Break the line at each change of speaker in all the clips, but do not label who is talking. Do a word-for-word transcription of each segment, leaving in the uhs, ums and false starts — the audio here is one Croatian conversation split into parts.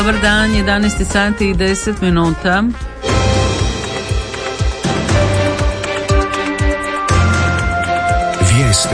Dobar dan, jedanaest sati i deset minuta.
Vijesti.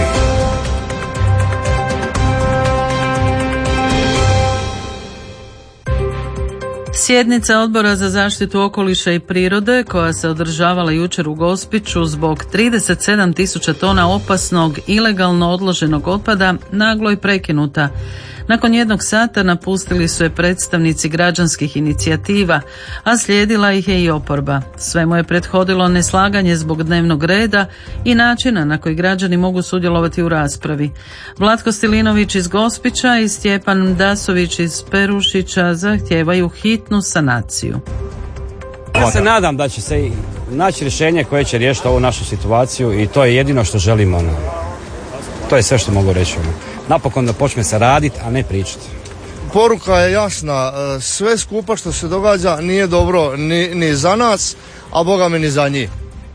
Sjednica Odbora za zaštitu okoliša i prirode koja se održavala jučer u Gospiću zbog trideset sedam tisuća tona opasnog ilegalno odloženog otpada naglo je prekinuta. Nakon jednog sata napustili su je predstavnici građanskih inicijativa, a slijedila ih je i oporba. Svemu je prethodilo neslaganje zbog dnevnog reda i načina na koji građani mogu sudjelovati u raspravi. Vlatko Stilinović iz Gospića i Stjepan Dasović iz Perušića zahtijevaju hitnu sanaciju.
Ja se nadam da će se naći rješenje koje će riješiti ovu našu situaciju i to je jedino što želimo. To je sve što mogu reći. Napokon da počne se raditi, a ne pričati.
Poruka je jasna, sve skupa što se događa nije dobro ni, ni za nas, a boga mi ni za njih.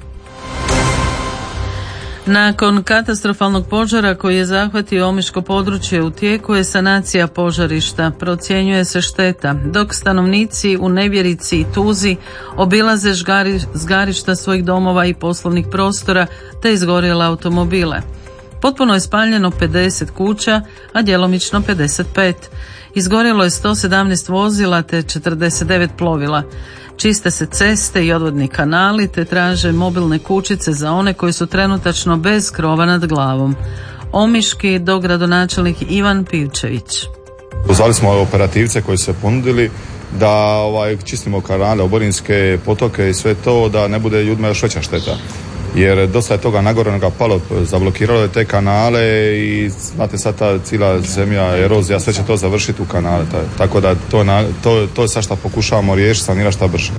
Nakon katastrofalnog požara koji je zahvatio omiško područje, u tijeku je sanacija požarišta, procjenjuje se šteta, dok stanovnici u nevjerici i tuzi obilaze žgari, zgarišta svojih domova i poslovnih prostora te izgorjele automobile. Potpuno je spaljeno pedeset kuća, a djelomično pedeset pet. Izgorjelo je sto sedamnaest vozila te četrdeset devet plovila. Čiste se ceste i odvodni kanali te traže mobilne kućice za one koji su trenutačno bez krova nad glavom. Omiški dogradonačelnik Ivan Pivčević.
Pozvali smo operativce koji su se ponudili da ovaj, čistimo kanale, oborinske potoke i sve to, da ne bude ljudima još veća šteta. Jer dosta je toga nagorenoga palo, zablokiralo je te kanale i znate sad ta cijela zemlja, erozija, sve će to završiti u kanale. Tako da to, to, to je sad što pokušavamo riješiti, sanirati šta brže.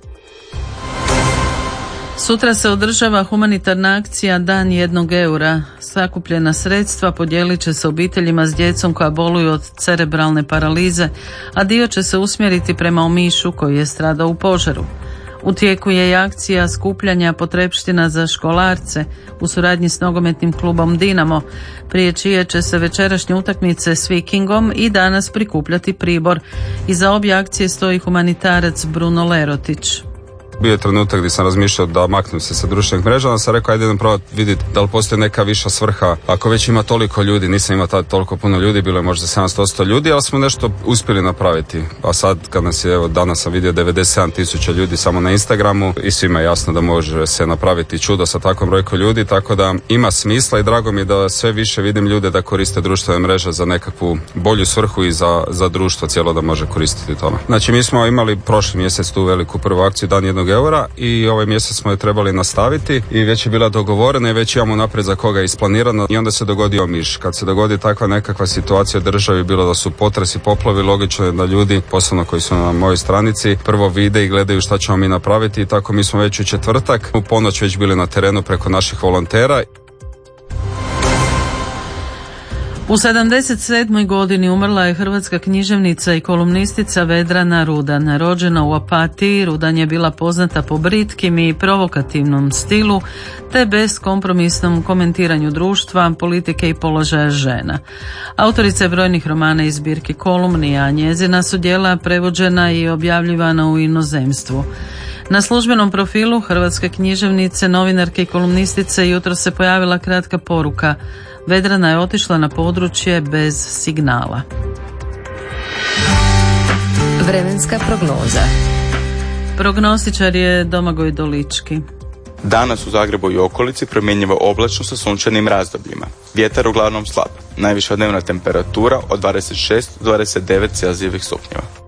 Sutra se održava humanitarna akcija Dan jednog eura. Sakupljena sredstva podijelit će se obiteljima s djecom koja boluju od cerebralne paralize, a dio će se usmjeriti prema Omišu koji je stradao u požaru. U tijeku je i akcija skupljanja potrepština za školarce u suradnji s nogometnim klubom Dinamo, prije čije će se večerašnje utakmice s Vikingom i danas prikupljati pribor. Iza obje akcije stoji humanitarac Bruno Lerotić.
Bio je trenutak gdje sam razmišljao da maknem se sa društvenih mreža, onda sam rekao ajde idem probati vidjeti da li postoji neka viša svrha. Ako već ima toliko ljudi, nisam imao tada toliko puno ljudi, bilo je možda sedamsto ljudi, ali smo nešto uspjeli napraviti. A sad kad nas je, evo danas sam vidio devedeset sedam tisuća ljudi samo na Instagramu i svima je jasno da može se napraviti čudo sa takvom brojkom ljudi, tako da ima smisla i drago mi je da sve više vidim ljude da koriste društvene mreže za nekakvu bolju svrhu i za, za društvo cijelo da može koristiti tome. Znači mi smo imali prošli mjesec tu veliku prvu akciju Dan jednog eura i ovaj mjesec smo je trebali nastaviti i već je bila dogovorena i već imamo naprijed za koga je isplanirano i onda se dogodio Omiš. Kad se dogodi takva nekakva situacija u državi, bilo da su potresi, poplavi, logično je da ljudi, posebno koji su na mojoj stranici, prvo vide i gledaju šta ćemo mi napraviti i tako mi smo već u četvrtak u ponoć već bili na terenu preko naših volontera.
U sedamdeset sedmoj godini umrla je hrvatska književnica i kolumnistica Vedrana Rudan. Rođena u Opatiji, Rudan je bila poznata po britkim i provokativnom stilu te beskompromisnom komentiranju društva, politike i položaja žena. Autorica je brojnih romana i zbirki kolumni, a njezina su djela prevođena i objavljivana u inozemstvu. Na službenom profilu hrvatske književnice, novinarke i kolumnistice jutro se pojavila kratka poruka. Vedrana je otišla na područje bez signala.
Vremenska prognoza.
Prognostičar je Domagoj Dolički.
Danas u Zagrebu i okolici promjenjivo oblačno sa sunčanim razdobljima. Vjetar uglavnom slab. Najviša dnevna temperatura od dvadeset šest do dvadeset devet Celzijevih stupnjeva.